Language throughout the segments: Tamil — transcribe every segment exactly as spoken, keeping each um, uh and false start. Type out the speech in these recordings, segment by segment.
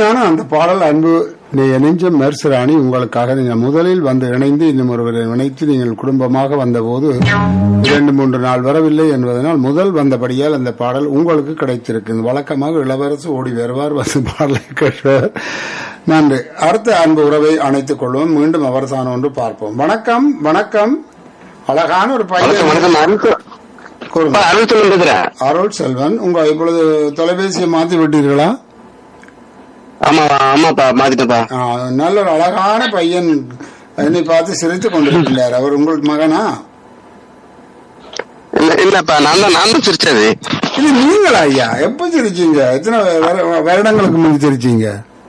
இனிமையான அந்த பாடல் அன்பு நெஞ்சம் மெர்சராணி உங்களுக்காக நீங்கள் முதலில் வந்து இணைந்து இன்னும் ஒருவரை இணைத்து நீங்கள் குடும்பமாக வந்தபோது இரண்டு மூன்று நாள் வரவில்லை என்பதனால் முதல் வந்தபடியால் அந்த பாடல் உங்களுக்கு கிடைத்திருக்கு. வழக்கமாக இளவரசு ஓடி வருவார் வந்து பாடலை கேட்பார். நன்றி. அடுத்த அன்பு உறவை அணைத்துக் கொள்வோம். மீண்டும் அவர்தான் ஒன்று பார்ப்போம். வணக்கம். வணக்கம். அழகான ஒரு பையன் அருள் செல்வன். உங்க இப்பொழுது தொலைபேசியை மாற்றி விட்டீர்களா? நல்ல ஒரு அழகான பையன் என்னை பார்த்து சிரித்துக் கொண்டிருக்கிறார். அவர் உங்களுக்கு மகனா? இல்லப்பா, நான் தான் நான் தான் சிரிச்சது. இது நீங்களா ஐயா? எப்ப சிரிச்சீங்க? எத்தனை வருடங்களுக்கு முன்னாடி சிரிச்சீங்க?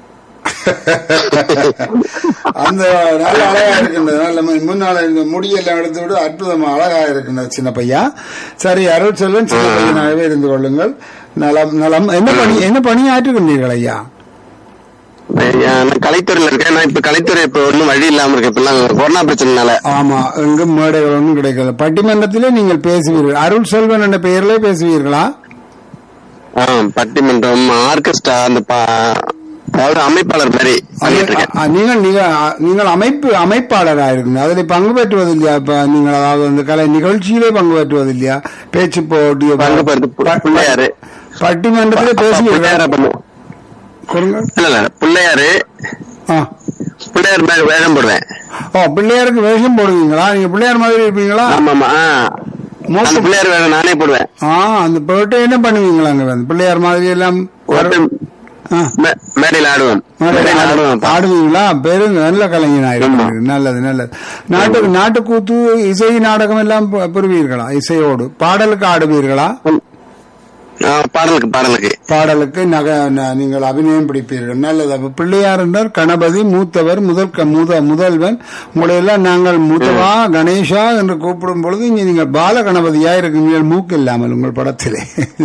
அந்த நல்ல அழகா இருக்கின்றது. நல்ல முன்னால இந்த முடியெல்லாம் எடுத்து விட அற்புதமா அழகா இருக்கின்றது சின்ன பையா. சரி, அருள் செல்வன் சின்ன பையனாகவே இருந்து கொள்ளுங்கள். நலம் நலம். என்ன பணி என்ன பணியாற்றுகின்றீர்கள் ஐயா? கலைத்துறையில இருக்கேன். நான் இப்ப கலைத்துறை இப்ப ஒன்னும் வழி இல்லாம இருக்கேன். இப்ப கொரோனா பிரச்சனைனால. ஆமா, எங்கும் மேடைகள் ஒன்றும் கிடைக்கல. பட்டிமன்றத்திலே நீங்கள் பேசுவீர்கள். அருள் செல்வன் என்ற பெயரிலே பேசுவீர்களா? பட்டிமன்றம், ஆர்கெஸ்ட்ரா, அந்த அமைப்பாளர் மாதிரி நீங்கள் நீங்கள் அமைப்பு அமைப்பாளராக இருக்குங்க. அதில் பங்கு பெற்றுவது இல்லையா? இப்ப நீங்கள் அதாவது அந்த கலை நிகழ்ச்சியிலே பங்கு பெற்றுவது இல்லையா? பேச்சு போட்டி பிள்ளையாரு பட்டிமன்றத்திலே பேசுவீர்கள்? பிள்ளையாரு பிள்ளையார் வேஷம் போடுவேன். ஓ, பிள்ளையாருக்கு வேஷம் போடுவீங்களா? நீங்க பிள்ளையார் மாதிரி இருப்பீங்களா? ஆமாமா, பிள்ளையார் வேஷம் நானே போடுவேன். ஆஹ் அந்த போட்டு என்ன பண்ணுவீங்களா? அங்க பிள்ளையார் மாதிரி எல்லாம் மேடையில் ஆடுவேன். ஆடுவீங்களா? பெரும் நல்ல கலைஞனாயிருக்க. நல்லது நல்லது. நாட்டுக்கு நாட்டுக்கூத்து, இசை, நாடகம் எல்லாம் பெறுவீர்களா? இசையோடு பாடலுக்கு ஆடுவீர்களா? பாடலுக்கு பாடலுக்கு பாடலுக்கு நக நீங்கள் அபிநயம் பிடிப்பீர்கள். நல்லது. பிள்ளையார் என்றார் கணபதி, மூத்தவர், முதல் முத முதல்வன். உங்களை எல்லாம் நாங்கள் மூத்தவா கணேஷா என்று கூப்பிடும் பொழுது இங்க நீங்கள் பால கணபதியா இருக்கீங்கள், மூக்கு இல்லாமல் உங்கள் படத்திலே.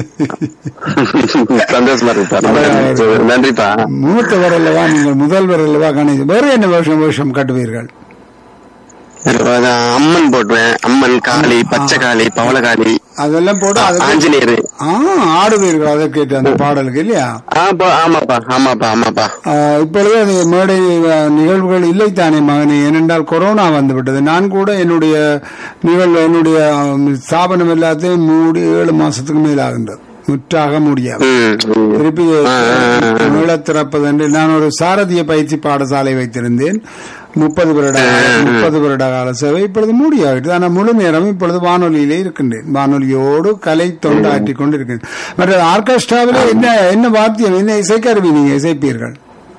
சந்தோஷமா இருக்கு. நன்றிப்பா. மூத்தவர் அல்லவா நீங்கள், முதல்வர் அல்லவா கணேஷ். வேறு என்ன வருஷம் வருஷம் கட்டுவீர்கள்? அம்மன் போட்டுவேன். அம்மன், காளி, பச்சை காளி, பவளகாளி அதெல்லாம் போட்டு ஆஞ்சநேயர் ஆடுவீர்கள். அதை கேட்டு அந்த பாடலுக்கு இல்லையா? ஆமாப்பா ஆமாப்பா ஆமாப்பா. இப்பொழுது அது மேடை நிகழ்வுகள் இல்லை தானே மகனே? ஏனென்றால் கொரோனா வந்து விட்டது. நான் கூட என்னுடைய நிகழ்வு என்னுடைய ஸ்தாபனம் எல்லாத்தையும் மூடி ஏழு மாசத்துக்கு மேல் ஆகின்றது. முற்றாக முடியாது. திருப்பி மீள திறப்பது என்று நான் ஒரு சாரதிய பயிற்சி பாடசாலை வைத்திருந்தேன். முப்பது வருட முப்பது வருட கால சேவை இப்பொழுது மூடியாகிட்டு. ஆனால் முழு நேரம் இப்பொழுது வானொலியிலே இருக்கின்றேன். வானொலியோடு கலை தொண்டாற்றி கொண்டிருக்கிறேன். மற்ற ஆர்கெஸ்ட்ராவிலே என்ன என்ன வாத்தியம், என்ன இசைக்கருவி நீங்க இசைப்பீர்கள்?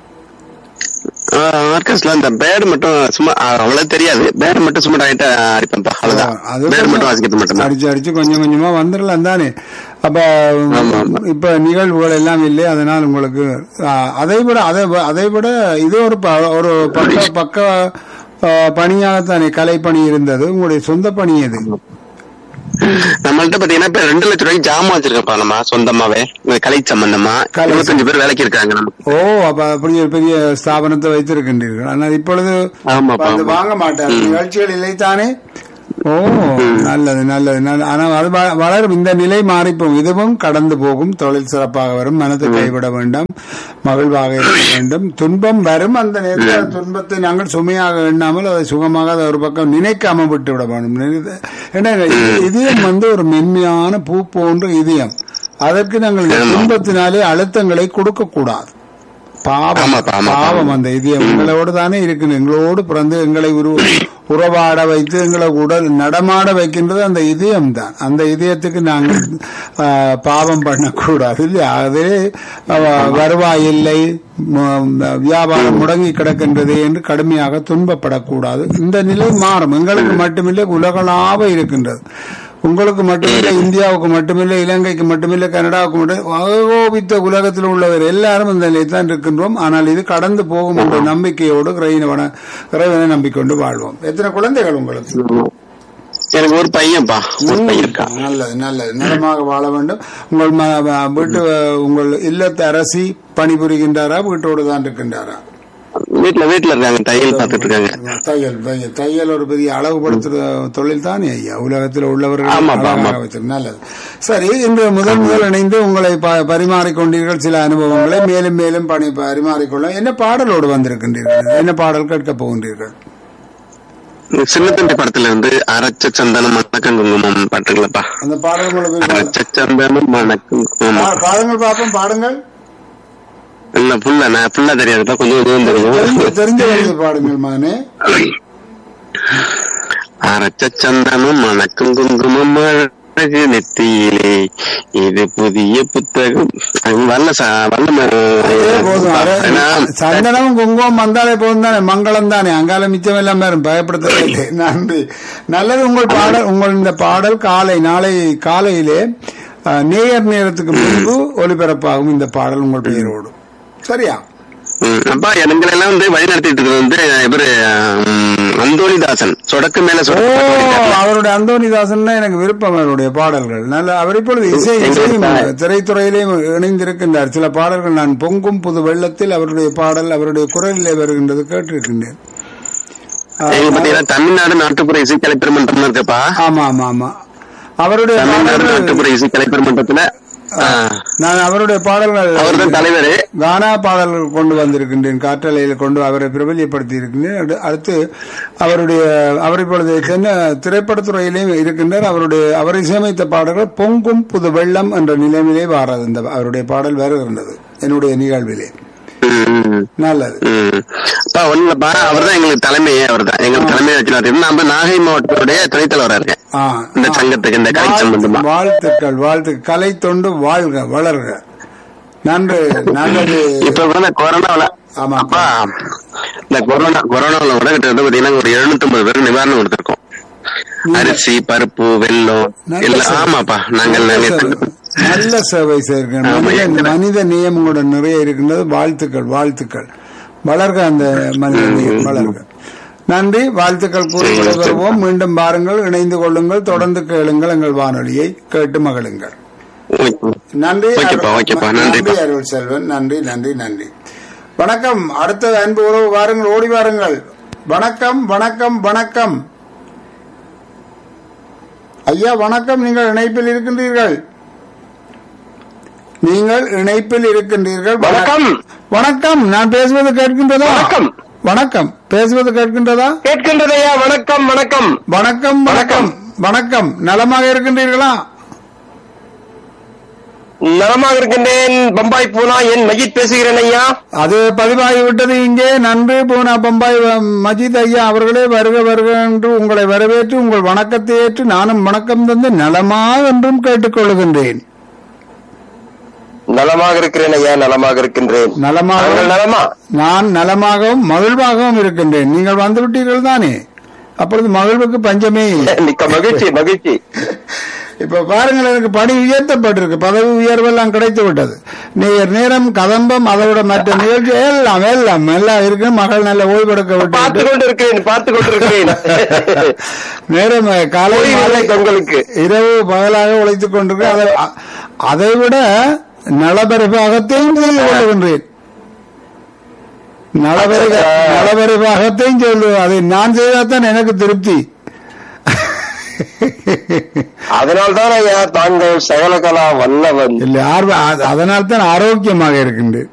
ஆர்கெஸ்ட்ரா அந்த பேர் மட்டும் சும்மா அவ்வளவு தெரியாது. பேர் மட்டும் சும்மா ரைட்டா அடிப்பேன்ப்பா, அவ்வளவுதான். பேர் மட்டும் வாசிக்கிறது மட்டும் அடிச்சு அடிச்சு கொஞ்சம் கொஞ்சமா வந்துடலாம் தானே. அப்ப இப்ப நிகழ்வுகள் எல்லாம் இல்லை. அதனால் உங்களுக்கு அதை விட அதை அதை விட இது ஒரு ஒரு பக்க பக்க பணியாகத்தானே கலை பணி இருந்தது. உங்களுடைய சொந்த பணி எது? நம்மள்ட்ட பாத்தீங்கன்னா இப்ப ரெண்டு லட்சம் ரூபாய்க்கு ஜாமான் வச்சிருக்கப்பா நம்ம சொந்தமாவே கலை சம்பந்தமா. இருபத்தஞ்சு பேர் வேலைக்கு இருக்காங்க நமக்கு. ஓ, அப்ப அப்படி ஒரு பெரிய ஸ்தாபனத்தை வைத்திருக்கின்றீர்கள். ஆனால் இப்பொழுது வாங்க மாட்டார். நிகழ்ச்சிகள் இல்லைத்தானே. ஓ, நல்லது நல்லது நல்லது. ஆனால் அது வளரும். இந்த நிலை மாறிப்போம். இதுவும் கடந்து போகும். தொழில் சிறப்பாக வரும். மனத்தை கைவிட வேண்டாம். மகிழ்வாக இருக்க வேண்டும். துன்பம் வரும். அந்த நேரத்தில் துன்பத்தை நாங்கள் சுமையாக எண்ணாமல் அதை சுகமாக அதை ஒரு பக்கம் நினைக்காம விட்டு விட வேண்டும். இதயம் வந்து ஒரு மென்மையான பூ போன்ற இதயம். அதற்கு நாங்கள் துன்பத்தினாலே அழுத்தங்களை கொடுக்க கூடாது. பாவம் பாவம் அந்த இதயம் எங்களோடு தானே இருக்கு. எங்களோடு பிறந்து எங்களை உறவாட வைத்து எங்களை உடல் நடமாட வைக்கின்றது அந்த இதயம் தான். அந்த இதயத்துக்கு நாங்கள் பாவம் பண்ணக்கூடாது இல்லையா? அதே வருவாய் இல்லை, வியாபாரம் முடங்கி கிடக்கின்றது என்று கடுமையாக துன்பப்படக்கூடாது. இந்த நிலை மாறும். எங்களுக்கு மட்டுமில்லை, உலகளாவ இருக்கின்றது. உங்களுக்கு மட்டுமில்லை, இந்தியாவுக்கு மட்டுமில்லை, இலங்கைக்கு மட்டுமில்லை, கனடாவுக்கு மட்டும் ஏகோபித்த உலகத்தில் உள்ளவர் எல்லாரும் இந்த நிலைத்தான் இருக்கின்றோம். ஆனால் இது கடந்து போகும் என்ற நம்பிக்கையோடு இறைவனை இறைவனை நம்பிக்கொண்டு வாழ்வோம். எத்தனை குழந்தைகள் உங்களுக்கு? எனக்கு ஒரு பையன்பா. நல்லது நல்லது. நலமாக வாழ வேண்டும். உங்கள் வீட்டு உங்கள் இல்லத்து அரசி பணிபுரிகின்றாரா? வீட்டோடு தான் இருக்கின்றாரா? வீட்டுல வீட்டுல இருக்காங்க, தையல் பார்த்துட்டு இருக்காங்க. தையல் தையல் தையல் ஒரு பெரிய அழகுபடுத்துற தொழில் தானே ஐயா, உலகத்தில் உள்ளவர்கள். நல்லது. சரி, இன்று முதல் முதல் இணைந்து உங்களை பரிமாறிக்கொண்டீர்கள் சில அனுபவங்களை, மேலும் மேலும் பணி பரிமாறிக்கொள்ள. என்ன பாடலோடு வந்திருக்கின்றீர்கள்? என்ன பாடல் கேட்க போகின்றீர்கள்? சின்னத்தம்பி படத்துல இருந்து அரைச்ச சந்தனம் மணக்கம் குங்குமம் பாட்டுங்களப்பா. அந்த பாடல்கள் அரைச்ச சந்தனம் மணக்கம் குங்குமம் பாடங்கள் பாப்போம், பாடுங்கள். இல்ல புள்ள நான் புள்ள தெரியாதுப்பா, கொஞ்சம் கொஞ்சம் தெரியும். தெரிஞ்ச பாடுங்கள் மகனே. அரைச்ச சந்தனம் மணக்கம் குங்குமம் அழகு நெத்தியிலே இது புதிய புத்தகம் வரல சந்தனம் குங்குமம் வந்தாலே போதும் தானே, மங்களம் தானே, அங்கால மிச்சம் எல்லாம் வரும், பயப்படுத்த. நன்றி. நல்லது. உங்கள் பாடல், உங்கள் இந்த பாடல் காலை நாளை காலையிலே நேயர் நேரத்துக்கு முன்பு ஒலிபரப்பாகும் இந்த பாடல் உங்கள் பெயரோடு. சரியா? அப்பா எங்களெல்லாம் வந்து வழி நடத்திட்டு இருக்கிறது வந்து இவரு அந்தோணிதாசன், சொடக்கு மேல அவருடைய அந்தோணிதாசன் எனக்கு விருப்பம். அவருடைய பாடல்கள் நல்ல. அவர் இப்பொழுது இசை திரைத்துறையிலே இணைந்திருக்கின்றார். சில பாடல்கள் நான் பொங்கும் புது வெள்ளத்தில் அவருடைய பாடல் அவருடைய குரலிலே வருகின்றது, கேட்டிருக்கின்றேன். தமிழ்நாடு நாட்டுப்புற இசை கலைப்பெருமன்றம் இருக்கப்பா. ஆமா ஆமா ஆமா, அவருடைய நாட்டுப்புற இசை கலைப்பெருமன்றத்துல நான் அவருடைய பாடல்கள் அவர்தான் தலைவர் கானா பாடல்கள் கொண்டு வந்திருக்கின்றேன், காற்றலையில் கொண்டு அவரை பிரபலியப்படுத்தி இருக்கின்றேன். அடுத்து அவருடைய அவர் இப்பொழுது சென்ன திரைப்படத்துறையிலேயும் இருக்கின்றார். அவருடைய அவர் இசையமைத்த பாடல்கள் பொங்கும் புது வெள்ளம் என்ற நிலைமையிலே வாரது. இந்த அவருடைய பாடல் வருகின்றது என்னுடைய நிகழ்விலே. நல்லது. அவர் தான் எங்களுக்கு தலைமையே, அவர் தான் எங்களுக்கு தலைமை வச்சு நம்ம நாகை மாவட்டத்துடைய துணைத்தலைவராக இருக்கேன் இந்த சங்கத்துக்கு, இந்த கலை சம்பந்தமா. வாழ்த்துக்கள் வாழ்த்துக்கள். கலை தொண்டு வாழ்க வளர்க. நன்று. நல்லது. இப்ப கூட கொரோனாவில ஆமாப்பா, இந்த கொரோனா கொரோனாவில கூட கிட்ட வந்து பாத்தீங்கன்னா ஒரு எழுநூத்தி ஐம்பது பேருக்கு நிவாரணம் கொடுத்திருக்கோம். அரிசி பருப்பு வெல்லம் எல்லாம். ஆமாப்பா, நாங்கள் நல்ல சேவை செய்கிறோம். மனித நேயம் கூட நிறைய இருக்கின்றது. வாழ்த்துக்கள் வாழ்த்துக்கள். வளர்க அந்த மனித நேயம் வளர்க. நன்றி. வாழ்த்துக்கள் கூறி வருவோம். மீண்டும் பாருங்கள், இணைந்து கொள்ளுங்கள், தொடர்ந்து கேளுங்கள், எங்கள் வானொலியை கேட்டு மகிழுங்கள். நன்றி. நன்றி அருள் செல்வன். நன்றி நன்றி நன்றி. வணக்கம். அடுத்த அன்பு உறவு வாருங்கள், ஓடி வாருங்கள். வணக்கம் வணக்கம் வணக்கம் ஐயா, வணக்கம். நீங்கள் இணைப்பில் இருக்கின்றீர்கள், நீங்கள் இணைப்பில் இருக்கின்றீர்கள். வணக்கம் வணக்கம். நான் பேசுவது கேட்கின்றதா? வணக்கம் வணக்கம். பேசுவது கேட்கின்றதா? கேட்கின்றதையா. வணக்கம் வணக்கம் வணக்கம் வணக்கம் வணக்கம். நலமாக இருக்கின்றீர்களா? நலமாக இருக்கின்றேன். பம்பாய் பூனா என் மஜித் பேசுகிறேன் ஐயா. அது பதிவாகிவிட்டது இங்கே. நன்றி பூனா பம்பாய் மஜித் ஐயா அவர்களே, வருக வருக என்று உங்களை வரவேற்று உங்கள் வணக்கத்தை ஏற்று நானும் வணக்கம் தந்து நலமாக என்றும் கேட்டுக்கொள்கின்றேன். நலமாக இருக்கிறேன் ஐயா, நலமாக இருக்கின்றேன். நலமாக நலமா? நான் நலமாகவும் மகிழ்வாகவும் இருக்கின்றேன். நீங்கள் வந்து விட்டீர்கள் தானே, அப்பொழுது மகிழ்வுக்கு பஞ்சமே. மிக்க மகிழ்ச்சி மகிழ்ச்சி. இப்ப பாருங்கள், எனக்கு பணி உயர்த்தப்பட்டிருக்கு, பதவி உயர்வெல்லாம் கிடைத்து விட்டது. நேர் நேரம் கதம்பம் அதோட மற்ற நிகழ்ச்சி எல்லாம் எல்லாம் எல்லாம் இருக்கு. மகள் நல்ல ஓய்வெடுக்க விட்டு பார்த்து கொண்டிருக்கிறேன் பார்த்து கொண்டிருக்கிறேன் நேரம் காலை உங்களுக்கு இரவு பகலாக உழைத்துக் கொண்டிருக்கிறேன். அதை விட நலபரிபாகத்தையும் செய்து கொள்கின்றேன். நலபரிபாகத்தையும் சொல்லுவேன். அதை நான் செய்தால்தான் எனக்கு திருப்தி. அதனால்தான் ஐயா தாங்கள் சகலகலா வல்லவன். அதனால்தான் ஆரோக்கியமாக இருக்கின்றேன்.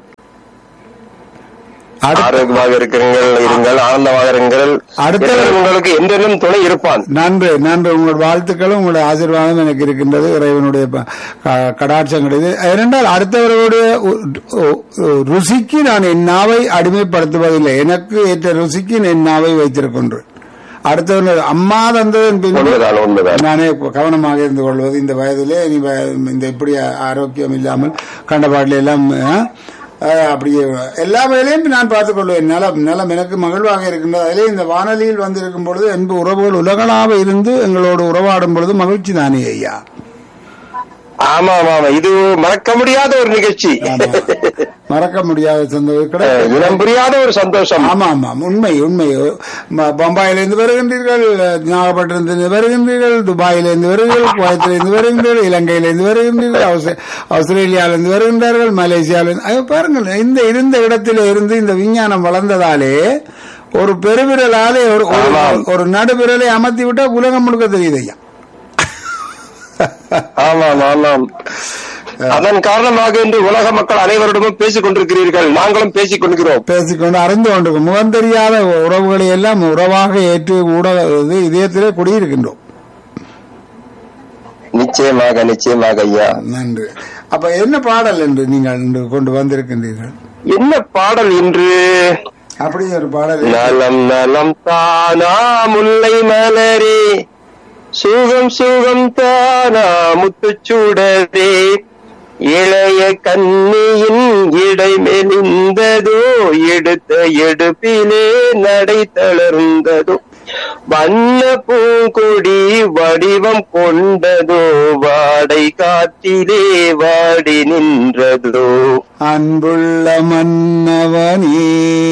ஆரோக்கியமாக இருக்கிறீர்கள், இருங்கள், ஆனந்தமாக இருங்கள். அடுத்தவர் உங்களுக்கு என்றென்றும் துணை இருப்பான். நன்றி நன்றி. உங்கள் வாழ்த்துக்களும் உங்களுடைய ஆசீர்வாதம் எனக்கு இருக்கின்றது. இறைவனுடைய கடாட்சம் கிடையாது. ஏனென்றால் அடுத்தவர்களுடைய ருசிக்கு நான் என் நாவை அடிமைப்படுத்துவதில்லை. எனக்கு ஏற்ற ருசிக்கு என் நாவை வைத்திருக்கின்றேன். அடுத்தவர்கள் அம்மா தந்ததன் பின் நானே கவனமாக இருந்து கொள்வது. இந்த வயதிலே இந்த இப்படி ஆரோக்கியம் இல்லாமல் கண்டபாட்டில எல்லாம் அப்படியே எல்லா வேலையும் நான் பார்த்துக் கொள்வேன். நலம் நலம் எனக்கு மகிழ்வாக இருக்கின்றது. அதிலே இந்த வானொலியில் வந்து இருக்கும் பொழுது அன்பு உறவுகள் உலகளாக இருந்து எங்களோடு உறவாடும் பொழுது மகிழ்ச்சி தானே ஐயா. ஆமா ஆமா இது மறக்க முடியாத ஒரு நிகழ்ச்சி, மறக்க முடியாத சந்தோஷம், இனம் புரியாத ஒரு சந்தோஷம். ஆமா ஆமா உண்மை உண்மை. பம்பாயிலிருந்து வருகின்றீர்கள், நாகப்பட்டினத்திலிருந்து வருகின்றீர்கள், துபாயிலிருந்து வருகிறீர்கள், குவைத்திலிருந்து வருகின்றீர்கள், இலங்கையிலிருந்து வருகின்றீர்கள், ஆஸ்திரேலியாவிலிருந்து வருகின்றார்கள், மலேசியாவிலிருந்து. பாருங்கள், இந்த இருந்த இடத்திலே இருந்து இந்த விஞ்ஞானம் வளர்ந்ததாலே ஒரு பெருவிரலாலே ஒரு ஒரு நடுவிரலை அமர்த்தி விட்டா உலகம் முழுக்க தெரியுது ஐயா. ஆமாம் ஆமாம். அதன் காரணமாக இன்று உலக மக்கள் அனைவரிடமும் பேசிக் கொண்டிருக்கிறீர்கள், நாங்களும் பேசிக் கொண்டிருக்கிறோம், பேசிக்கொண்டு அறிந்து கொண்டிருக்கோம். முகம் தெரியாத உறவுகளை எல்லாம் உறவாக ஏற்று ஊடக இதயத்திலே குடியிருக்கின்றோம். நிச்சயமாக நிச்சயமாக ஐயா. நன்றி. அப்ப என்ன பாடல் என்று நீங்கள் கொண்டு வந்திருக்கின்றீர்கள்? என்ன பாடல் இன்று? அப்படி ஒரு பாடல். நலம் நலம் தானா முல்லை மலரே, சுகம் சுகம் தானா முத்துச்சூடரே, இளைய கண்ணியின் இடை மெலிந்ததோ, எடுத்த எடுப்பிலே நடை தளர்ந்ததோ, வண்ண பூங்கொடி வடிவம் கொண்டதோ, வாடை காற்றிலே வாடி நின்றதோ, அன்புள்ள மன்னவனே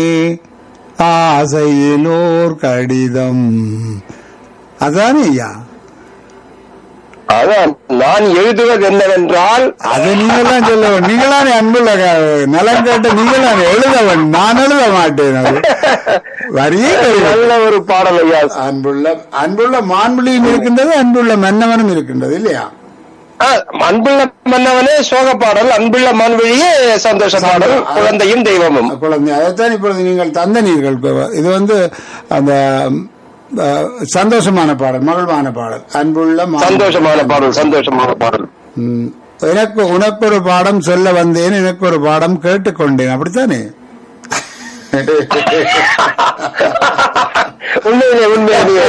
ஆசையிலோர் கடிதம். அதானே ஐயா? அதான் நான் எழுதுவது என்னவென்றால், அதை நீங்களாம் சொல்ல, நீங்களானே அன்புள்ள நலம் கேட்ட நீங்களானே எழுதவன், நான் எழுத மாட்டேன். வரியே நல்ல ஒரு பாடல் ஐயா. அன்புள்ள அன்புள்ள மான்மொழியும் இருக்கின்றது, அன்புள்ள மன்னவனும் இருக்கின்றது இல்லையா? அன்புள்ள மன்னவனே சோக பாடல், அன்புள்ள மான்வழியே சந்தோஷ பாடல், குழந்தையும் தெய்வமும். குழந்தை அதைத்தான் இப்பொழுது நீங்கள் தந்தனீர்கள். இது வந்து அந்த சந்தோஷமான பாடல், மகிழ்வான பாடல், அன்புள்ள சந்தோஷமான பாடல், சந்தோஷமான பாடல். எனக்கு உனக்கு ஒரு பாடம் சொல்ல வந்தேன், எனக்கு ஒரு பாடம் கேட்டுக்கொண்டேன், அப்படித்தானே? உண்மையிலே உண்மையிலேயே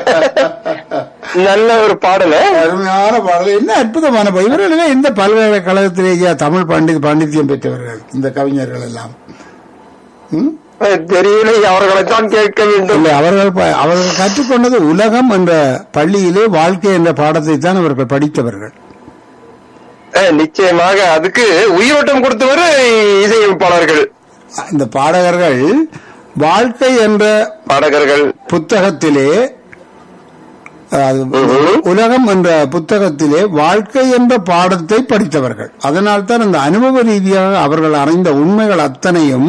நல்ல ஒரு பாடல், அருமையான பாடல். என்ன அற்புதமான பாடல். இவர்கள் இந்த பல்கலைக்கழகத்திலேயே தமிழ் பண்டி பாண்டித்யம் பெற்றவர்கள் இந்த கவிஞர்கள் எல்லாம். தெரியல, அவர்களைத்தான் கேட்க வேண்டும். இல்லை, அவர்கள் அவர்கள் கற்றுக்கொண்டது உலகம் என்ற பள்ளியிலே வாழ்க்கை என்ற பாடத்தை தான் அவர்கள் படித்தவர்கள். நிச்சயமாக அதுக்கு உயிரோட்டம் கொடுத்தவர் இசையமைப்பாளர்கள். இந்த பாடகர்கள் வாழ்க்கை என்ற பாடகர்கள் புத்தகத்திலே, உலகம் என்ற புத்தகத்திலே வாழ்க்கை என்ற பாடத்தை படித்தவர்கள். அதனால் தான் அந்த அனுபவ ரீதியாக அவர்கள் அறிந்த உண்மைகள் அத்தனையும்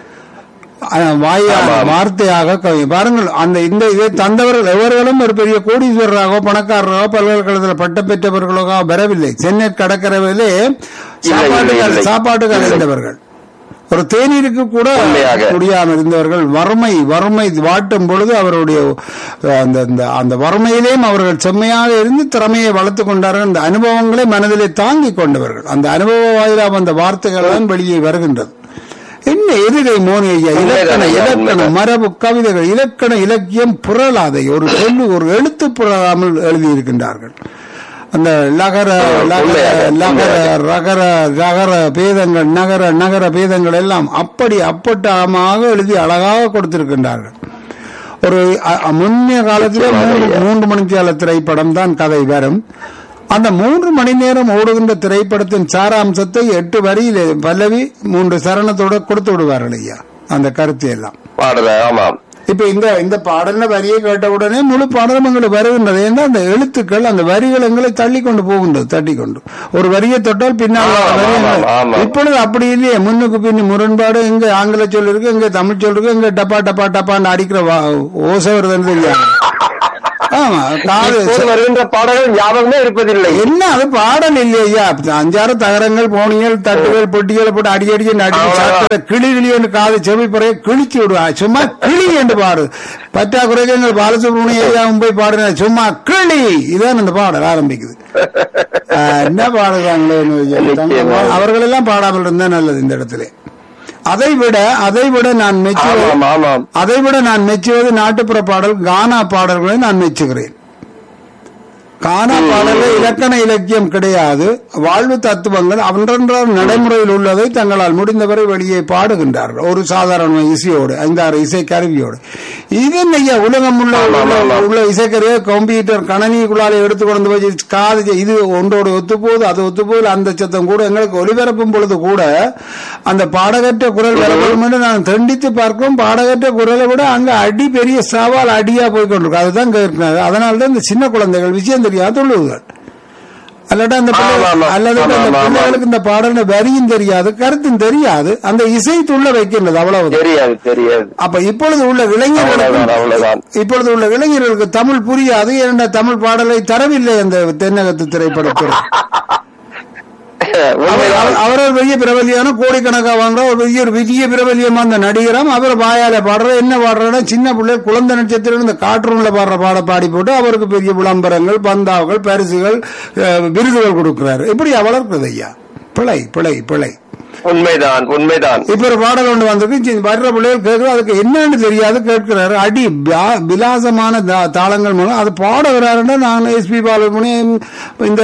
வாயாக வார்த்தையாக பாருங்கள். அந்த இந்த இதை தந்தவர்கள் எவர்களும் ஒரு பெரிய கோடீஸ்வரராகவோ பணக்காரராகவோ பல்கலைக்கழகத்தில் பட்டம் பெற்றவர்களாக வரவில்லை. சென்னை கடற்கரையிலே சாப்பாட்டு சாப்பாட்டுக்கு அடைந்தவர்கள், ஒரு தேநீருக்கு கூட முடியாமல் இருந்தவர்கள், வறுமை வறுமை வாட்டும் பொழுது அவருடைய அந்த அந்த வறுமையிலேயும் அவர்கள் செம்மையாக இருந்து திறமையை வளர்த்துக் கொண்டார்கள். அந்த அனுபவங்களை மனதிலே தாங்கிக் கொண்டவர்கள். அந்த அனுபவ வாயிலாக அந்த வார்த்தைகள் தான் வெளியே வருகின்றது. என்ன எதிரை மோனி ஐயா, இலக்கண இலக்கண மரபு கவிதைகள், இலக்கண இலக்கியம் புரளாதை ஒரு சொல்லு ஒரு எழுத்து புரளாமல் எழுதியிருக்கின்றார்கள். அந்த லகர லகர ரகர ரகர பேதங்கள், நகர நகர பேதங்கள் எல்லாம் அப்படி அப்பட்டமாக எழுதி அழகாக கொடுத்திருக்கின்றார்கள். ஒரு முன்னைய காலத்திலே மூன்று மூன்று மணித்தியால திரைப்படம் தான் கதை வரும். அந்த மூன்று மணி நேரம் ஓடுகின்ற திரைப்படத்தின் சாராம்சத்தை எட்டு வரியிலே பல்லவி மூன்று சரணத்தோட கொடுத்து விடுவார்கள் ஐயா, அந்த கருத்து எல்லாம். இப்ப இந்த இந்த பாடல வரியை கேட்டவுடனே முழு பாடலும் எங்களுக்கு வருகின்றது. ஏன்னா அந்த எழுத்துக்கள் அந்த வரிகள் எங்களை தள்ளி கொண்டு போகின்றது, தட்டி கொண்டு ஒரு வரியை தொட்டால் பின்னால். இப்பொழுது அப்படி இல்லையே, முன்னுக்கு பின் முரண்பாடு. எங்க ஆங்கில சொல் இருக்கு, எங்க தமிழ் சொல் இருக்கு, எங்க டப்பா டப்பா டப்பான்னு அடிக்கிற ஓசை வருதுன்னு தெரியாது. ஆமா, வருகின்ற பாடல்கள் ஞாபகமே இருப்பதில்லை. என்ன அது பாடல் இல்லையா? அஞ்சாறு தகரங்கள் போனிகள் தட்டுகள் பொட்டிகளை போட்டு அடி அடி அடி கிளி கிளி என்று காது செவி பிறைய கிழிச்சு விடுவா. சும்மா கிளி என்று பாடு. பற்றாக்குறைக்கு எங்கள் பாலசுப்ரமணியம் போய் பாடுற சும்மா கிளி, இதான் அந்த பாடல் ஆரம்பிக்குது. என்ன பாடுறாங்களே, அவர்கள் எல்லாம் பாடாமல் இருந்தா நல்லது இந்த இடத்துல. அதை விட அதை விட நான் மெச்சுவது அதை விட நான் மெச்சுவது நாட்டுப்புற பாடல், கானா பாடல்களை நான் மெச்சுகிறேன். கானா பாடல இலக்கண இலக்கியம் கிடையாது, வாழ்வு தத்துவங்கள் அன்றன்ற நடைமுறையில் உள்ளதை தங்களால் முடிந்தவரை வெளியே பாடுகின்றார்கள் ஒரு சாதாரண இசையோடு, ஐந்தாறு இசை கருவியோடு. இது ஐயா உலகம் உள்ள உள்ள இசைக்கருவியை கம்ப்யூட்டர் கணனிக்குள்ளாலே எடுத்துக்கொண்டு போய் காது இது ஒன்றோடு ஒத்து போகுது, அது ஒத்து போகுது, அந்த சத்தம் கூட எங்களுக்கு ஒலிபரப்பும் பொழுது கூட அந்த பாடகற்ற குரல் வரப்படும் என்று நான் தண்டித்து பார்க்கிறோம். பாடகற்ற குரலை விட அங்க அடி பெரிய சவால் அடியா போய் கொண்டிருக்கும். அதுதான் கேட்கிறாங்க. அதனால்தான் இந்த சின்ன குழந்தைகள் விஷயம் தெரியாது சொல்லுவார்கள். அல்லது அந்த அல்லது அந்த பிள்ளைகளுக்கு இந்த பாடல வரியும் தெரியாது, கருத்தும் தெரியாது, அந்த இசை துள்ள வைக்கின்றது அவ்வளவு தெரியாது தெரியாது. அப்ப இப்பொழுது உள்ள இளைஞர்களுக்கு இப்பொழுது உள்ள இளைஞர்களுக்கு தமிழ் புரியாது. இரண்ட தமிழ் பாடலை தரவில்லை அந்த தென்னகத்து திரைப்படத்தில். அவரவர் பெரிய பிரபலியான கோடிக்கணக்காக வாங்குற ஒரு பெரிய ஒரு பெரிய பிரபலியமா அந்த நடிகரம் அவர் வாயால பாடுற என்ன பாடுறா சின்ன பிள்ளை குழந்தை நட்சத்திரம் இந்த கார்ட்டூன்ல பாடுற பாட பாடி போட்டு அவருக்கு பெரிய விளம்பரங்கள், பந்தாவுகள், பரிசுகள், விருதுகள் கொடுக்கிறாரு. இப்படி வளர்க்கிறது ஐயா. பிழை பிழை பிழை. உண்மைதான் உண்மைதான். இப்ப ஒரு பாடல் ஒன்று வந்திருக்கு, வர்ற பிள்ளைகள் கேட்கிற அதுக்கு என்னன்னு தெரியாது கேட்கிறாரு. அடி விலாசமான தாளங்கள் மூலம் அது பாட வர்றாருன்னா நான் எஸ் பி பாலசுப்ரமணியம் இந்த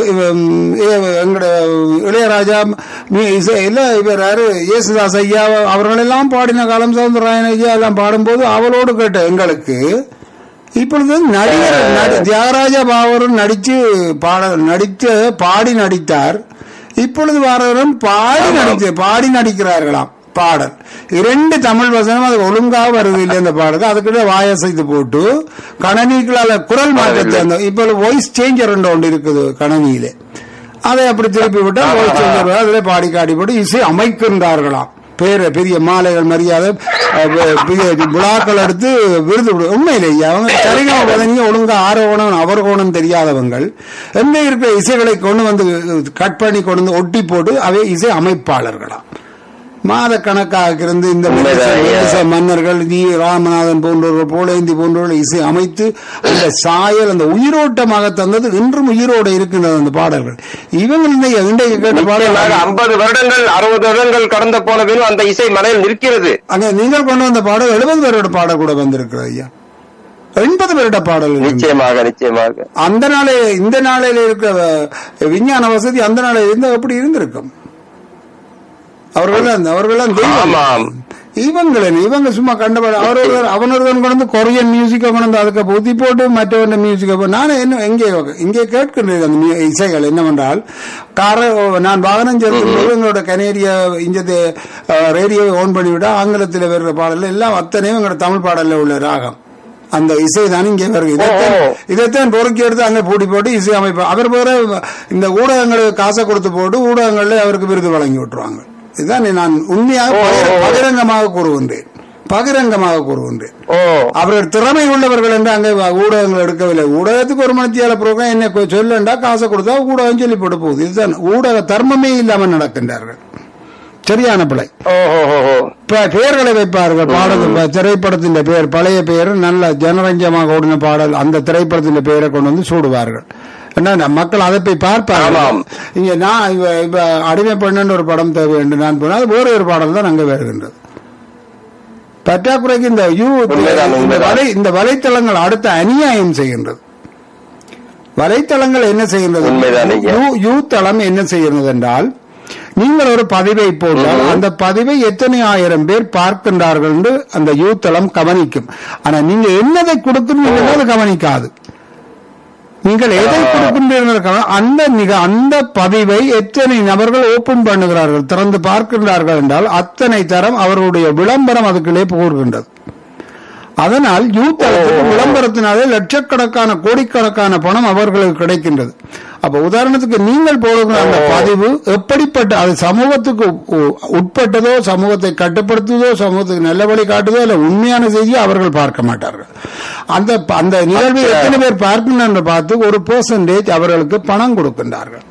எங்கட இளையராஜா இல்ல இவர் யாரு இயேசுதாஸ் ஐயா அவர்களெல்லாம் பாடின காலம், சவுந்தரராயன் ஐயா எல்லாம் பாடும்போது அவளோடு கேட்ட எங்களுக்கு இப்பொழுது நடிகர் தியாகராஜா பாவரும் நடிச்சு பாட நடித்து பாடி நடித்தார். இப்பொழுது வாரவரும் பாடி நடித்து பாடி நடிக்கிறார்களாம் பாடல். இரண்டு தமிழ் வசனம் அது ஒழுங்காக வருது இல்லை அந்த பாடல். அதுக்கிட்ட வாயசைத்து போட்டு கணனிகளால குரல் மாற்றத்தை அந்த இப்ப வாய்ஸ் சேஞ்சர் ஒன்று இருக்குது கணனியிலே, அதை அப்படி திருப்பி விட்டா வாய்ஸ் சேஞ்சர் அதுல பாடி காடி போட்டு இசை அமைக்கின்றார்களாம். பேர பெரிய மாலைகள் மரியாதை விழாக்கள் எடுத்து விருது. உண்மையிலேயே அவங்க சரிகம பதனியும் ஒழுங்கா ஆரோகணம் அவர்கோணம் தெரியாதவங்கள் எந்த இருக்கிற இசைகளை கொண்டு வந்து கட் பண்ணி கொண்டு வந்து ஒட்டி போட்டு அவை இசை அமைப்பாளர்களாம். மாத கணக்காக இருந்து இந்த மன்னர்கள் வி ராமநாதன் போன்றவர்கள், போலேந்தி போன்றவர்கள் இசை அமைத்து அந்த சாயல் அந்த உயிரோட்டமாக தந்தது இன்றும் உயிரோடு இருக்கின்றது அந்த பாடல்கள். இவங்க இன்றைக்கு கேட்ட பாடல்கள் ஐம்பது வருடங்கள் அறுபது வருடங்கள் கடந்த போனதிலும் அந்த இசை மனையில் நிற்கிறது. அங்க நீங்கள் கொண்டு வந்த பாடல் எழுபது வருட பாடல் கூட வந்திருக்கிறது ஐயா. எண்பது வருட பாடல் நிச்சயமாக நிச்சயமாக. அந்த நாளே இந்த நாளையில இருக்கிற விஞ்ஞான வசதி அந்த நாளையில இருந்தா எப்படி இருந்திருக்கும்? அவர்கள் அவர்கள் இவங்கள இவங்க சும்மா கண்டபாடு அவர்கள் அவனொருவன் கொண்டு கொரியன் மியூசிக்கை கொண்டு அதுக்கு புத்தி போட்டு மற்றவன் மியூசிக்கை நானும் என்ன இங்கே இங்கே கேட்கின்றது அந்த இசைகள் என்னவென்றால் கார நான் வாகனம் செலுத்தும் போது எங்களோட கனேடிய இந்த ரேடியோவை ஓன் பண்ணிவிட்டா ஆங்கிலத்தில் வருகிற பாடல் எல்லாம் அத்தனையும் எங்களோட தமிழ் பாடல்ல உள்ள ராகம் அந்த இசை தான் இங்கே வருது. இதைத்தான் இதைத்தான் பொறுக்கி எடுத்து அங்கே பூட்டி போட்டு இசை அமைப்பு அவர் போற இந்த ஊடகங்களுக்கு காசை கொடுத்து போட்டு ஊடகங்கள்ல அவருக்கு விருது வழங்கி விட்டுருவாங்க. இதுதான் நான் உண்மையாக பகிரங்கமாக கூறுகின்றேன் பகிரங்கமாக கூறுகின்றேன். அவர்கள் திறமை உள்ளவர்கள் என்று அங்கே ஊடகங்கள் எடுக்கவில்லை. ஊடகத்துக்கு ஒரு மணித்தியால புரோகிராம் என்ன சொல்லண்டா காசை கொடுத்தா ஊடகம் சொல்லி போட்டு போகுது. இதுதான் ஊடக தர்மமே இல்லாமல் நடக்கின்றார்கள். சரியான பிழை. பெயர்களை வைப்பார்கள் பாடல் திரைப்படத்தின் பெயர் பழைய பெயர் நல்ல ஜனரஞ்சமாக ஓடின பாடல் அந்த திரைப்படத்தின் பெயரை கொண்டு வந்து சூடுவார்கள். என்ன மக்கள் அதை போய் பார்ப்பார்கள். இங்க நான் இப்ப அடிமை பெண்ணு ஒரு படம் தேவை என்று நான் போனால் வேற ஒரு பாடல் தான் அங்க வருகின்றது. பற்றாக்குறைக்கு இந்த யூ இந்த வலைத்தளங்கள் அடுத்த அநியாயம் செய்கின்றது. வலைத்தளங்கள் என்ன செய்கின்றது? யூ தளம் என்ன செய்கிறது என்றால் நீங்கள் ஒரு பதிவை போட்டால் அந்த பதிவை எத்தனை ஆயிரம் பேர் பார்க்கின்றார்கள் என்று அந்த யூ தளம் கவனிக்கும். ஆனா நீங்க என்னதை கொடுக்கணும் அது கவனிக்காது. நீங்கள் எதை கொடுக்கின்றீர்கள் அந்த அந்த பதிவை எத்தனை நபர்கள் ஓபன் பண்ணுகிறார்கள் திறந்து பார்க்கின்றார்கள் என்றால் அத்தனை தரம் அவர்களுடைய விளம்பரம் அதுக்குள்ளே போகின்றது. அதனால் யூத் விளம்பரத்தினாலே லட்சக்கணக்கான கோடிக்கணக்கான பணம் அவர்களுக்கு கிடைக்கின்றது. அப்ப உதாரணத்துக்கு நீங்கள் போடுகிற அந்த பதிவு எப்படிப்பட்ட அது சமூகத்துக்கு உட்பட்டதோ சமூகத்தை கட்டுப்படுத்துவதோ சமூகத்துக்கு நல்ல வழி காட்டுதோ இல்ல உண்மையான செய்தியை அவர்கள் பார்க்க மாட்டார்கள். அந்த அந்த நிகழ்வை எத்தனை பேர் பார்க்கின்ற பார்த்து ஒரு பெர்சன்டேஜ் அவர்களுக்கு பணம் கொடுக்கின்றார்கள்.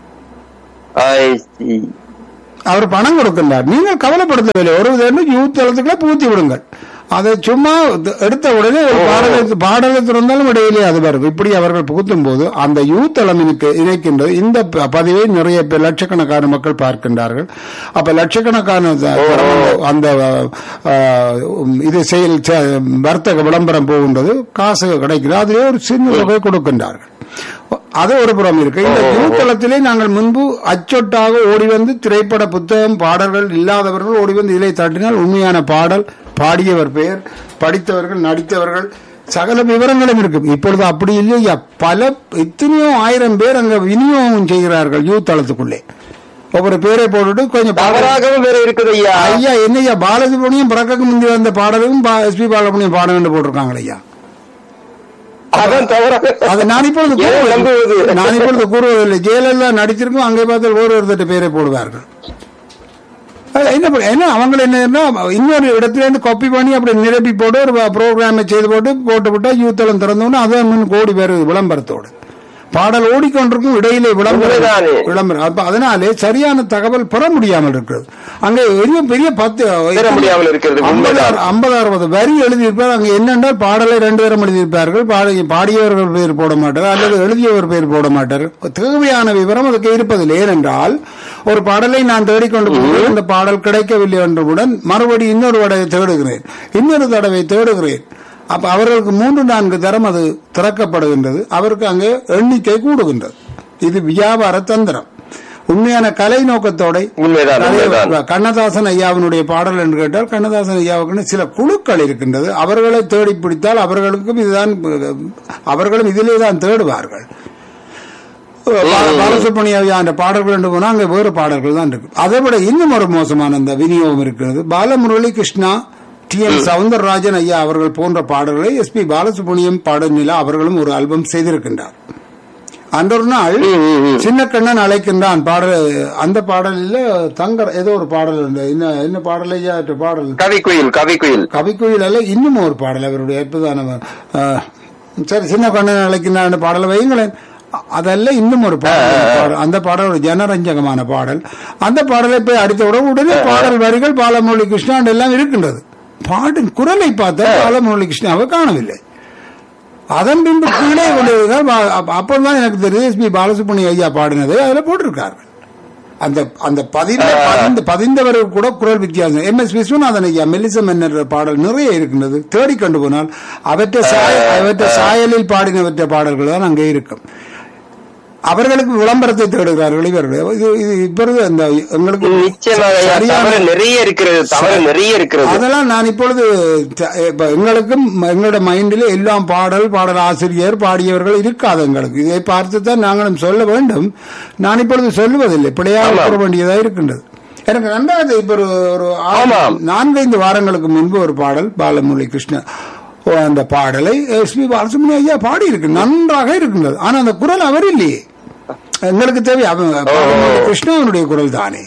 அவர் பணம் கொடுக்கின்றார். நீங்கள் கவலைப்படுத்தவில்லை. ஒரு யூத் தளத்துக்குள்ள பூத்தி விடுங்கள். அதை சும்மா எடுத்த உடனே ஒரு பாடலை பாடலை திறந்தாலும் இடையிலே அது வரும். இப்படி அவர்கள் புகுத்தும் போது அந்த யூத் தளம் இணைக்கின்றது. இந்த பதிவை நிறைய பேர் லட்சக்கணக்கான மக்கள் பார்க்கின்றார்கள். அப்ப லட்சக்கணக்கான அந்த இது செயல் வர்த்தக விளம்பரம் போகின்றது. காசு கிடைக்கிறது. அதிலே ஒரு சின்ன தொகை கொடுக்கின்றார்கள். அது ஒரு புறம் இருக்கு. இந்த யூத்தளத்திலே நாங்கள் முன்பு அச்சொட்டாக ஓடி வந்து திரைப்பட புத்தகம் பாடல்கள் இல்லாதவர்கள் ஓடி வந்து இதை தட்டினால் உண்மையான பாடல், பாடியவர் பெயர், படித்தவர்கள், நடித்தவர்கள், சகல விவரங்களும் இருக்கு. இப்பொழுது அப்படி இல்லையா, பல எத்தனையோ ஆயிரம் பேர் அங்க விநியோகம் செய்கிறார்கள் யூத்தளத்துக்குள்ளே. ஒவ்வொரு பேரை போட்டுட்டு கொஞ்சம் பாடலாகவும் வேற இருக்குது ஐயா. ஐயா என்னையா பாலசுப்ரமணியம் பிறக்க முந்தி வந்த பாடலும் எஸ் பி பாலசுப்ரமணியம் பாடல் போட்டிருக்காங்க ஐயா. அது நான் இப்பொழுது நான் இப்பொழுது கூறுவதில்லை. ஜெயலலிதா நடிச்சிருக்கும், அங்கே பார்த்து ஒரு ஒருத்தட்ட பேரை போடுவார்கள். என்ன அவங்க என்ன இன்னொரு இடத்துல இருந்து காப்பி பண்ணி அப்படி நிரப்பி போட்டு ஒரு ப்ரோக்ராமை செய்து போட்டு போட்டு விட்டா யூத்தளம் திறந்தோன்னு அதான் கோடி பேர் விளம்பரத்தோடு பாடல் ஓடிக்கொண்டிருக்கும், இடையிலே விளம்பரம் விளம்பரம். அதனாலே சரியான தகவல் பெற முடியாமல் இருக்கிறது. அங்கே பெரிய பத்து ஐம்பது அறுபது வரி எழுதியிருப்பார். அங்கே என்னென்றால் பாடலை ரெண்டு பேரும் எழுதியிருப்பார்கள். பாடியவர்கள் பேர் போட மாட்டார் அல்லது எழுதியவர் பேர் போட மாட்டார். தேவையான விவரம் அதுக்கு இருப்பதில்லை. ஏனென்றால் ஒரு பாடலை நான் தேடிக்கொண்டு போகிறேன், இந்த பாடல் கிடைக்கவில்லை என்றவுடன் மறுபடி இன்னொரு தடவை தேடுகிறேன், இன்னொரு தடவை தேடுகிறேன். அப்ப அவர்களுக்கு மூன்று நான்கு தரம் அது திறக்கப்படுகின்றது. அவருக்கு அங்கே எண்ணிக்கை கூடுகின்றது. இது வியாபார தந்திரம். உண்மையான கலை நோக்கத்தோட கண்ணதாசன் ஐயாவினுடைய பாடல் என்று கேட்டால் கண்ணதாசன் ஐயாவுக்கு சில குழுக்கள் இருக்கின்றது. அவர்களை தேடி பிடித்தால் அவர்களுக்கும் இதுதான், அவர்களும் இதிலே தான் தேடுவார்கள். பாலசுப்ரமணிய அந்த பாடல்கள் என்று போனால் அங்கே வேறு பாடல்கள் தான் இருக்கு. அதை விட இன்னும் ஒரு மோசமான அந்த விநியோகம் இருக்கிறது. பாலமுரளி கிருஷ்ணா, டி எம் சவுந்தரராஜன் ஐயா அவர்கள் போன்ற பாடல்களை எஸ் பி பாலசுப்ரமணியம் பாடநிலா அவர்களும் ஒரு ஆல்பம் செய்திருக்கின்றார். அந்த ஒரு நாள் சின்ன கண்ணன் அழைக்கின்றான் பாடல், அந்த பாடலில் தங்கர் ஏதோ ஒரு பாடல், என்ன பாடல் ஐயா பாடல், கவிக்குயில் கவிக்குயில் கவிக்குயில் அல்ல, இன்னும் ஒரு பாடல் அவருடைய அற்புதமான, சரி சின்ன கண்ணன் அழைக்கின்றான் பாடலை வையுங்களேன். அதல்ல இன்னும் ஒரு பாடல், அந்த பாடல் ஒரு ஜனரஞ்சகமான பாடல். அந்த பாடலை போய் அடித்தவுடன் உடனே பாடல் வரிகள் பாலமுரளி கிருஷ்ணா எல்லாம் இருக்கின்றது. பாடும் குரலை பார்த்தா பாலமுரளி கிருஷ்ணாவை காணவில்லை. அதன் பின்பு கீழே கொண்டதுதான் அப்பதான் எனக்கு தெரியும் எஸ் பி பாலசுப்ரமணிய ஐயா பாடினதை அதுல போட்டிருக்கார்கள். அந்த அந்த பதிந்த பதிந்தவர்கள் கூட குரல் வித்தியாசம். எம் எஸ் விஸ்வநாதன் ஐயா மெல்லிசம் என்ற பாடல் நிறைய இருக்கின்றது. தேடி கண்டு போனால் அவற்றை அவற்றை சாயலில் பாடினவற்ற பாடல்கள் தான் அங்கே இருக்கும். அவர்களுக்கு விளம்பரத்தை தேடுகிறார்கள் இவர்கள். இது இப்பொழுது அந்த எங்களுக்கு நிறைய இருக்கிறது, நிறைய இருக்கிறது. அதெல்லாம் நான் இப்பொழுது எங்களுக்கும் எங்களோட மைண்டில் எல்லாம் பாடல் பாடல் ஆசிரியர் பாடியவர்கள் இருக்காது எங்களுக்கு. இதை பார்த்துதான் நாங்களும் சொல்ல வேண்டும். நான் இப்பொழுது சொல்லுவதில்லை, பிழையாக கூற வேண்டியதாக இருக்கின்றது. எனக்கு நன்றாக இப்ப ஒரு நான்கைந்து வாரங்களுக்கு முன்பு ஒரு பாடல் பாலமுரளி கிருஷ்ணா அந்த பாடலை எஸ் பி பாலசுப்ரமணிய ஐயா பாடி இருக்கு, நன்றாக இருக்கின்றது. ஆனா அந்த குரல் அவர் இல்லையே. எங்களுக்கு தேவை கிருஷ்ணாவனுடைய குரல் தானே.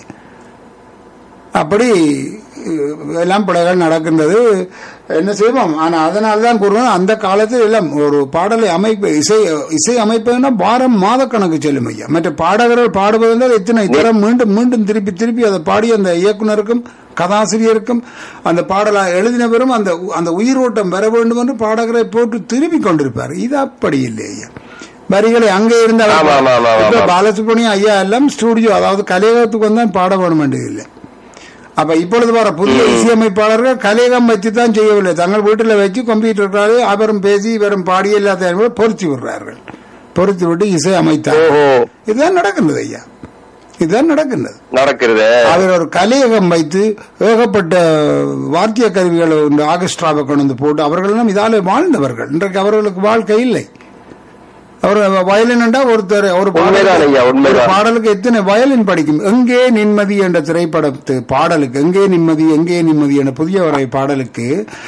அப்படி எல்லாம் பிழைகள் நடக்கின்றது. என்ன செய்வோம்? ஆனா அதனால்தான் கூறுவோம், அந்த காலத்தில் எல்லாம் ஒரு பாடலை அமைப்பு இசை இசை அமைப்புன்னா வாரம் மாத கணக்கு செல்லும் ஐயா. மற்ற பாடகர்கள் பாடுவதென்றால் எத்தனை தரம் மீண்டும் மீண்டும் திருப்பி திருப்பி அதை பாடி அந்த இயக்குனருக்கும் கதாசிரியருக்கும் அந்த பாடலா எழுதினவரும் அந்த அந்த உயிரோட்டம் வர வேண்டும் என்று பாடகரை போட்டு திருப்பி கொண்டிருப்பார். இது அப்படி இல்லை ஐயா. வரிகளை அங்கே இருந்த பாலசுப்ரமணியம் ஐயா எல்லாம் ஸ்டுடியோ, அதாவது கலையகத்துக்கு வந்தான் பாட வேணும் என்று இல்லை. அப்ப இப்பொழுது வர புதிய இசையமைப்பாளர்கள் கலையகம் வச்சுதான் செய்யவில்லை, தங்கள் வீட்டில் வச்சு கம்ப்யூட்டர் அவரும் பேசி இவரும் பாடி எல்லாத்தையும் பொருத்தி விடுறார்கள். பொருத்தி விட்டு இசை அமைத்தார். இதுதான் நடக்கின்றது ஐயா, இதுதான் நடக்கின்றது நடக்கிறது. அவர் ஒரு கலையகம் வைத்து ஏகப்பட்ட வாத்திய கருவிகளை ஆர்கெஸ்ட்ராவை கொண்டு வந்து போட்டு அவர்கள் இதாலே வாழ்ந்தவர்கள். இன்றைக்கு அவர்களுக்கு வாழ்க்கை இல்லை. அவர் வயலின் ஒருத்தர் ஒரு பாடலுக்கு எத்தனை வயலின் படிக்கும். எங்கே நிம்மதி என்ற திரைப்படத்து பாடலுக்கு எங்கே நிம்மதி எங்கே நிம்மதி என்ற புதிய வரை பாடலுக்கு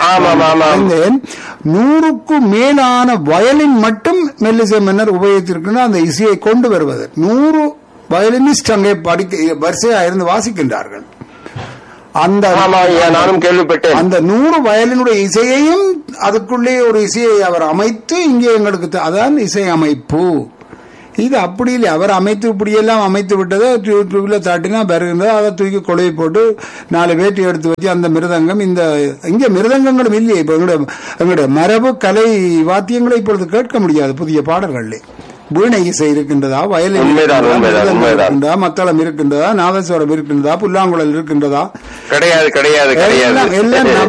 நூறுக்கும் மேலான வயலின் மட்டும் மெல்லிசை மன்னர் உபயோகித்திருக்கின்ற அந்த இசையை கொண்டு வருவது. நூறு வயலினிஸ்ட் அங்கே படிக்க வரிசையா இருந்து வாசிக்கின்றார்கள். அந்த நானும் கேள்விப்பட்டேன். அந்த நூறு வயலினுடைய இசையையும் அதுக்குள்ளே ஒரு இசையை அவர் அமைத்து இங்கே எங்களுக்கு அதான் இசை அமைப்பு. இது அப்படி இல்லை, அவர் அமைத்து இப்படியெல்லாம் அமைத்து விட்டதை யூடியூப்ல தாட்டினா வருகின்றது. அதை தூக்கி கொலை போட்டு நாலு வேட்டி எடுத்து வச்சு அந்த மிருதங்கம் இந்த இங்க மிருதங்கங்களும் இல்லையே. இப்ப எங்களுடைய எங்களுடைய மரபு கலை வாத்தியங்களை இப்பொழுது கேட்க முடியாது. புதிய பாடல்களே வீணை இசை இருக்கின்றதா, வயலின் இருக்கின்றதா, மத்தளம் இருக்கின்றதா, நாதஸ்வரம் இருக்கின்றதா, புல்லாங்குழல் இருக்கின்றதா? கிடையாது கிடையாது கிடையாது. எல்லாம்